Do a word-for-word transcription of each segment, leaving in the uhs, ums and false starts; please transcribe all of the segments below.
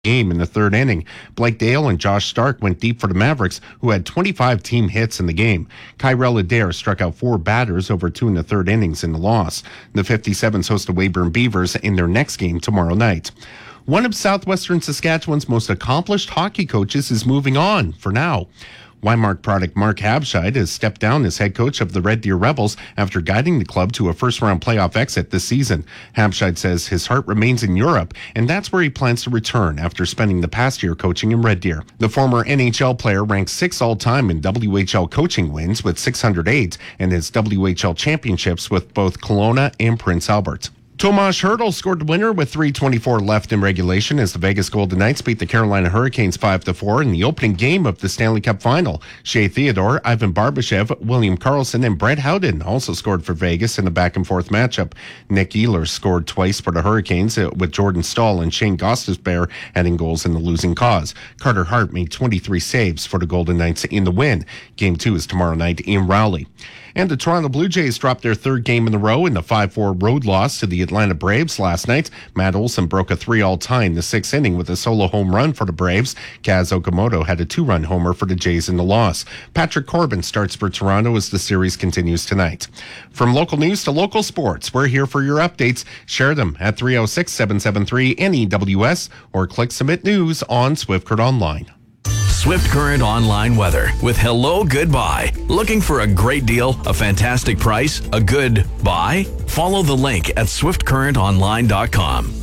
game in the third inning. Blake Dale and Josh Stark went deep for the Mavericks, who had twenty-five team hits in the game. Kyrell Adair struck out four batters over two in the third innings in the loss. The fifty-sevens host the Weyburn Beavers in their next game tomorrow night. One of southwestern Saskatchewan's most accomplished hockey coaches is moving on for now. Weinmark product Mark Habscheid has stepped down as head coach of the Red Deer Rebels after guiding the club to a first-round playoff exit this season. Habscheid says his heart remains in Europe, and that's where he plans to return after spending the past year coaching in Red Deer. The former N H L player ranks sixth all-time in W H L coaching wins with six hundred eight and has W H L championships with both Kelowna and Prince Albert. Tomas Hertl scored the winner with three twenty-four left in regulation as the Vegas Golden Knights beat the Carolina Hurricanes five to four in the opening game of the Stanley Cup Final. Shea Theodore, Ivan Barbashev, William Karlsson, and Brett Howden also scored for Vegas in a back-and-forth matchup. Nick Ehlers scored twice for the Hurricanes, with Jordan Stahl and Shane Gostisbehere adding goals in the losing cause. Carter Hart made twenty-three saves for the Golden Knights in the win. Game two is tomorrow night in Rowley. And the Toronto Blue Jays dropped their third game in a row in the five four road loss to the Atlanta Braves last night. Matt Olson broke a three all tie in the sixth inning with a solo home run for the Braves. Kaz Okamoto had a two-run homer for the Jays in the loss. Patrick Corbin starts for Toronto as the series continues tonight. From local news to local sports, we're here for your updates. Share them at three oh six, seven seven three, N E W S or click Submit News on Swift Current Online. Swift Current Online weather with Hello Goodbye. Looking for a great deal, a fantastic price, a good buy? Follow the link at swift current online dot com.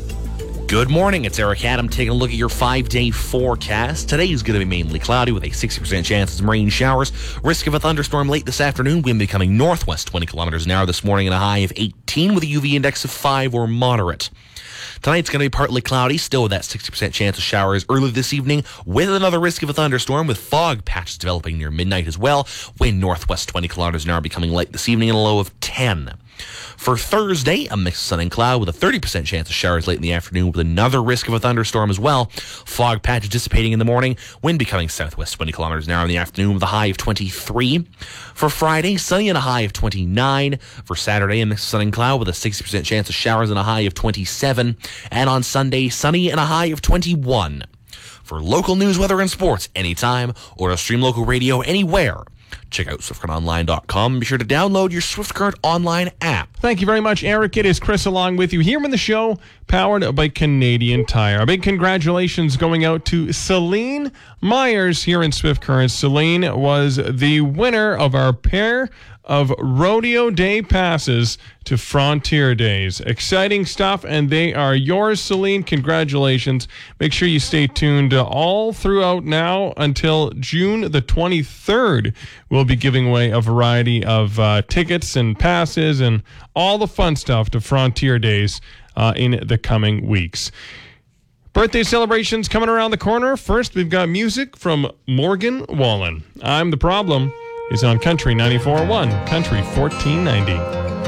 Good morning, it's Eric Adam taking a look at your five-day forecast. Today is going to be mainly cloudy with a sixty percent chance of some rain showers. Risk of a thunderstorm late this afternoon. Wind becoming northwest twenty kilometers an hour this morning and a high of eighteen with a U V index of five or moderate. Tonight's going to be partly cloudy, still with that sixty percent chance of showers early this evening, with another risk of a thunderstorm, with fog patches developing near midnight as well. Wind northwest twenty kilometers an hour becoming light this evening and a low of ten. For Thursday, a mix of sun and cloud with a thirty percent chance of showers late in the afternoon with another risk of a thunderstorm as well. Fog patches dissipating in the morning, wind becoming southwest twenty kilometers an hour in the afternoon with a high of twenty-three. For Friday, sunny and a high of twenty-nine. For Saturday, a mix of sun and cloud with a sixty percent chance of showers and a high of twenty-seven. And on Sunday, sunny and a high of twenty-one. For local news, weather, and sports anytime, or to stream local radio anywhere, check out swift current online dot com. Be sure to download your Swift Current Online app. Thank you very much, Eric. It is Chris along with you here in the show, powered by Canadian Tire. A big congratulations going out to Celine Myers here in Swift Current. Celine was the winner of our pair of Rodeo Day passes to Frontier Days. Exciting stuff, and they are yours, Celine. Congratulations. Make sure you stay tuned uh, all throughout now until June the twenty-third. We'll be giving away a variety of uh, tickets and passes and all the fun stuff to Frontier Days uh, in the coming weeks. Birthday celebrations coming around the corner. First, we've got music from Morgan Wallen. I'm the Problem is on Country ninety-four point one, Country fourteen ninety.